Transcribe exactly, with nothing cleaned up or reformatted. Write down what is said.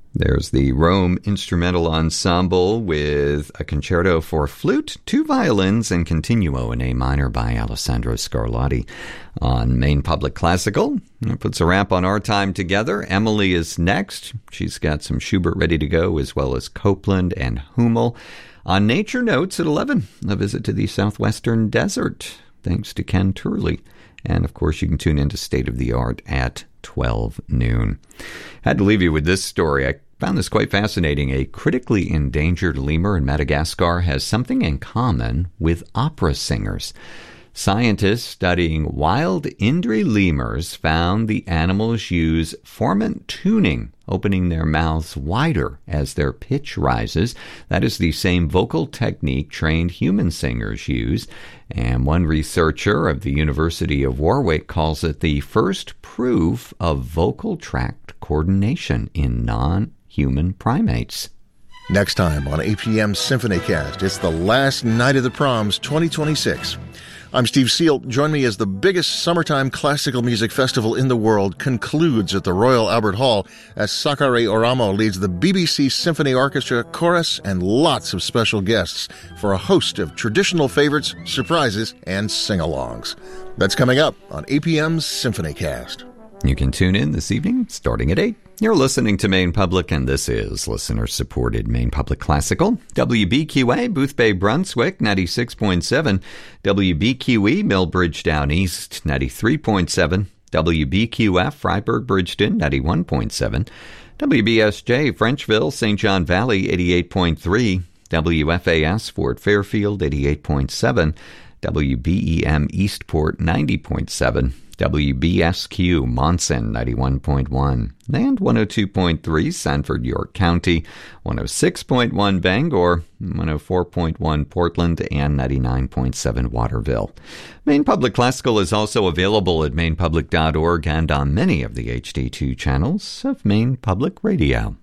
There's the Rome Instrumental Ensemble with a concerto for flute, two violins, and continuo in A minor by Alessandro Scarlatti on Maine Public Classical. That puts a wrap on our time together. Emily is next. She's got some Schubert ready to go, as well as Copland and Hummel. On Nature Notes at eleven, a visit to the southwestern desert, thanks to Ken Turley. And, of course, you can tune into State of the Art at twelve noon. Had to leave you with this story. I found this quite fascinating. A critically endangered lemur in Madagascar has something in common with opera singers. Scientists studying wild Indri lemurs found the animals use formant tuning, opening their mouths wider as their pitch rises. That is the same vocal technique trained human singers use. And one researcher of the University of Warwick calls it the first proof of vocal tract coordination in non-human primates. Next time on A P M SymphonyCast, it's the last night of the proms twenty twenty-six. I'm Steve Seal. Join me as the biggest summertime classical music festival in the world concludes at the Royal Albert Hall as Sakari Oramo leads the B B C Symphony Orchestra, chorus, and lots of special guests for a host of traditional favorites, surprises, and sing-alongs. That's coming up on A P M's SymphonyCast. You can tune in this evening starting at eight. You're listening to Maine Public, and this is listener-supported Maine Public Classical. W B Q A, Boothbay, Brunswick, ninety-six point seven. W B Q E, Millbridge Down East, ninety-three point seven. W B Q F, Freiburg, Bridgeton, ninety-one point seven. W B S J, Frenchville, Saint John Valley, eighty-eight point three. W F A S, Fort Fairfield, eighty-eight point seven. W B E M, Eastport, ninety point seven. W B S Q, Monson, ninety-one point one, and one oh two point three, Sanford, York County, one oh six point one, Bangor, one oh four point one, Portland, and ninety-nine point seven, Waterville. Maine Public Classical is also available at maine public dot org and on many of the H D two channels of Maine Public Radio.